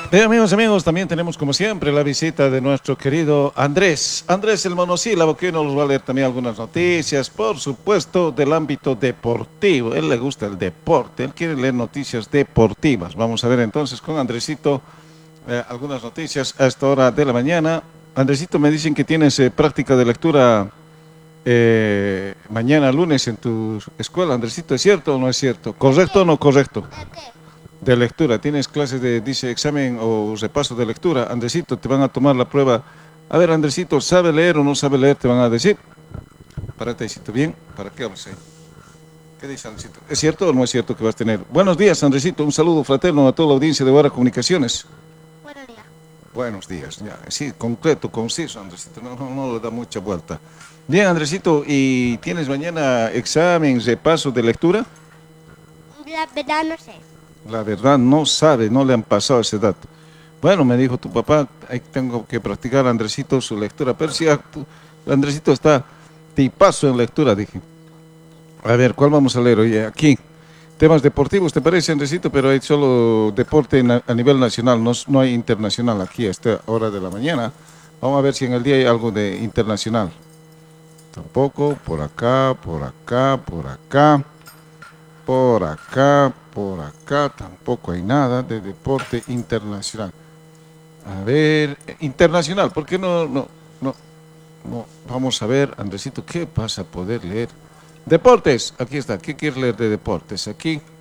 Bien, amigos, también tenemos como siempre la visita de nuestro querido Andrés. Andrés el monosílabo, que nos va a leer también algunas noticias, por supuesto, del ámbito deportivo. Él le gusta el deporte, él quiere leer noticias deportivas. Vamos a ver entonces con Andresito algunas noticias a esta hora de la mañana. Andresito, me dicen que tienes práctica de lectura mañana lunes en tu escuela. Andresito, ¿es cierto o no es cierto? ¿Correcto o no correcto? De lectura, tienes clases de, dice, examen o repaso de lectura. Andresito, te van a tomar la prueba. A ver, Andresito, ¿sabe leer o no sabe leer? Te van a decir. Párate, Andresito, bien. ¿Para qué hablas ahí? ¿Qué dice Andresito? ¿Es cierto o no es cierto que vas a tener? Buenos días, Andresito. Un saludo fraterno a toda la audiencia de Guara Comunicaciones. Buenos días. Buenos días, ya. Sí, concreto, conciso, Andresito. No le da mucha vuelta. Bien, Andresito, ¿y tienes mañana examen, repaso de lectura? La verdad no sé. La verdad no sabe, no le han pasado ese dato. Bueno, me dijo tu papá, ahí tengo que practicar, Andresito, su lectura. Pero si Andresito está tipazo en lectura, dije. A ver, ¿cuál vamos a leer hoy? Aquí, temas deportivos, ¿te parece, Andresito? Pero hay solo deporte a nivel nacional, no hay internacional aquí a esta hora de la mañana. Vamos a ver si en el día hay algo de internacional. Tampoco, por acá, por acá, por acá. Por acá tampoco hay nada de deporte internacional. A ver, internacional, ¿por qué no? Vamos a ver, Andresito, ¿qué vas a poder leer? Deportes, aquí está, ¿qué quieres leer de deportes? Aquí,